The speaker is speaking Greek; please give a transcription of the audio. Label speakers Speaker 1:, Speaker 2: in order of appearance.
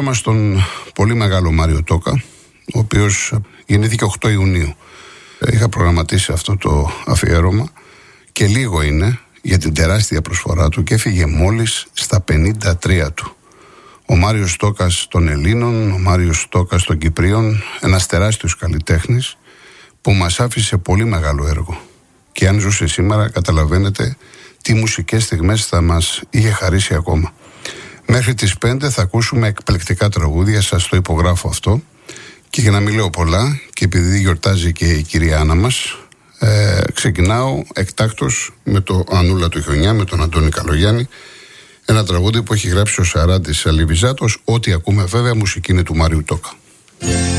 Speaker 1: αφιέρωμα στον πολύ μεγάλο Μάριο Τόκα, ο οποίος γεννήθηκε 8 Ιουνίου. Είχα προγραμματίσει αυτό το αφιέρωμα και λίγο είναι για την τεράστια προσφορά του και έφυγε μόλις στα 53 του. Ο Μάριος Τόκας των Ελλήνων, ο Μάριος Τόκας των Κυπρίων, ένας τεράστιος καλλιτέχνης που μας άφησε πολύ μεγάλο έργο. Και αν ζούσε σήμερα, καταλαβαίνετε τι μουσικές στιγμές θα μας είχε χαρίσει ακόμα. Μέχρι τις 5 θα ακούσουμε εκπληκτικά τραγούδια, σας το υπογράφω αυτό. Και για να μην λέω πολλά, και επειδή γιορτάζει και η κυρία Άννα μας, ξεκινάω εκτάκτως με το Ανούλα του Χιονιά, με τον Αντώνη Καλογιάννη. Ένα τραγούδι που έχει γράψει ο Σαράντης Αλιβιζάτος. Ό,τι ακούμε βέβαια μουσική είναι του Μάριου Τόκα.